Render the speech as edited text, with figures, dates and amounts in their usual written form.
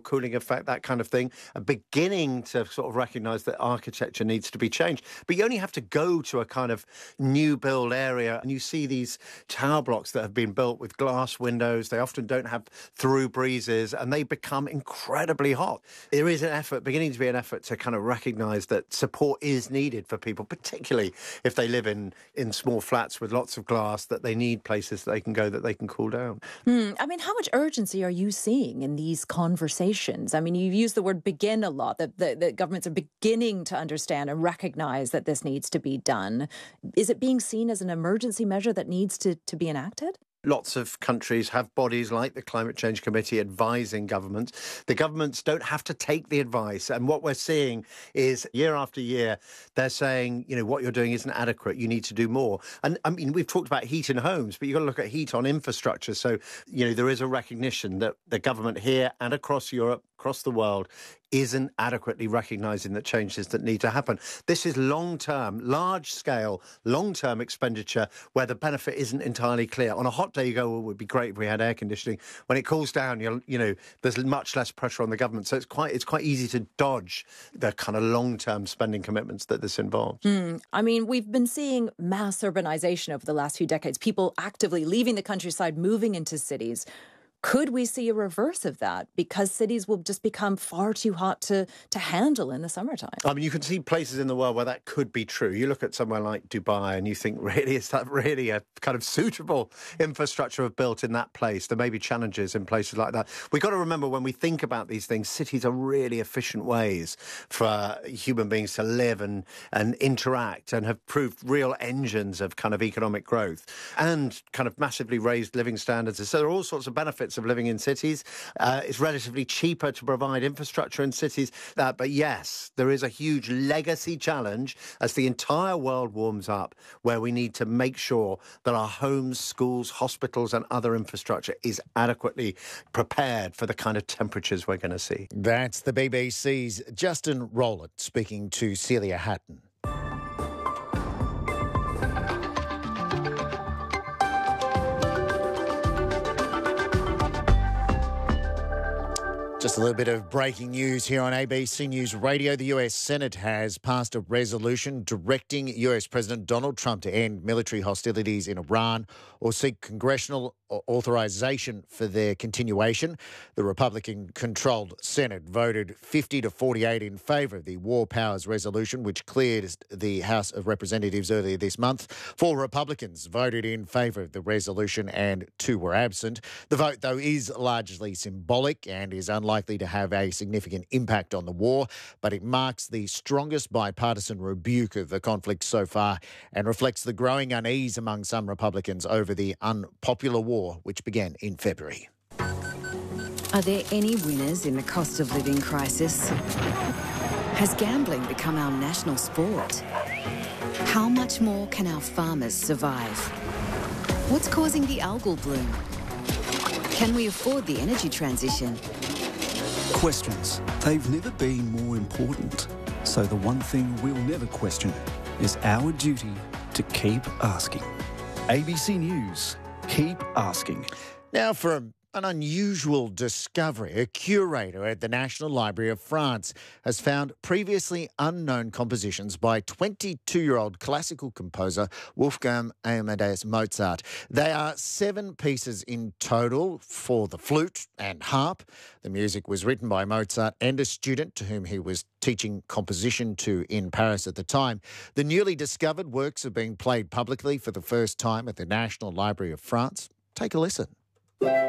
cooling effect, that kind of thing, are beginning to sort of recognise that architecture needs to be changed. But you only have to go to a kind of new build area and you see these tower blocks that have been built with glass windows. They often don't have through breezes and they become incredibly hot. There is an effort, beginning to be an effort to kind of recognise that support is needed for people, particularly if they live in small flats with lots of glass, that they need places that they can go, that they can cool down. I mean, how much urgency are you seeing in these conversations? I mean, you've used the word begin a lot, that governments are beginning to understand and recognise that this needs to be done. Is it being seen as an emergency measure that needs to be enacted? Lots of countries have bodies like the Climate Change Committee advising governments. The governments don't have to take the advice. And what we're seeing is year after year, they're saying, what you're doing isn't adequate. You need to do more. And I mean, we've talked about heat in homes, but you've got to look at heat on infrastructure. So, there is a recognition that the government here and across Europe, across the world, isn't adequately recognising the changes that need to happen. This is long-term, large-scale, long-term expenditure where the benefit isn't entirely clear. On a hot day, you go, well, it would be great if we had air conditioning. When it cools down, there's much less pressure on the government. So it's quite easy to dodge the kind of long-term spending commitments that this involves. I mean, we've been seeing mass urbanisation over the last few decades, people actively leaving the countryside, moving into cities. Could we see a reverse of that because cities will just become far too hot to handle in the summertime? I mean, you can see places in the world where that could be true. You look at somewhere like Dubai and you think, really, is that really a kind of suitable infrastructure built in that place? There may be challenges in places like that. We've got to remember when we think about these things, cities are really efficient ways for human beings to live and interact and have proved real engines of kind of economic growth and kind of massively raised living standards. So there are all sorts of benefits of living in cities. It's relatively cheaper to provide infrastructure in cities. But yes, there is a huge legacy challenge as the entire world warms up where we need to make sure that our homes, schools, hospitals and other infrastructure is adequately prepared for the kind of temperatures we're going to see. That's the BBC's Justin Rowland speaking to Celia Hatton. Just a little bit of breaking news here on ABC News Radio. The US Senate has passed a resolution directing US President Donald Trump to end military hostilities in Iran or seek congressional authorization for their continuation. The Republican-controlled Senate voted 50 to 48 in favour of the War Powers Resolution, which cleared the House of Representatives earlier this month. 4 Republicans voted in favour of the resolution and 2 were absent. The vote, though, is largely symbolic and is unlikely to have a significant impact on the war, but it marks the strongest bipartisan rebuke of the conflict so far and reflects the growing unease among some Republicans over the unpopular war which began in February. Are there any winners in the cost of living crisis? Has gambling become our national sport? How much more can our farmers survive? What's causing the algal bloom? Can we afford the energy transition? Questions. They've never been more important. So the one thing we'll never question is our duty to keep asking. ABC News. Keep asking. Now for an unusual discovery. A curator at the National Library of France has found previously unknown compositions by 22-year-old classical composer Wolfgang Amadeus Mozart. They are 7 pieces in total for the flute and harp. The music was written by Mozart and a student to whom he was teaching composition to in Paris at the time. The newly discovered works are being played publicly for the first time at the National Library of France. Take a listen.